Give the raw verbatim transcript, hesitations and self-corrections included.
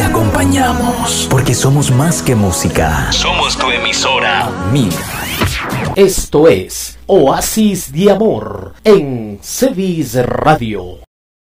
te acompañamos. Porque somos más que música. Somos tu emisora amiga. Esto es Oasis de Amor en Cedis Radio.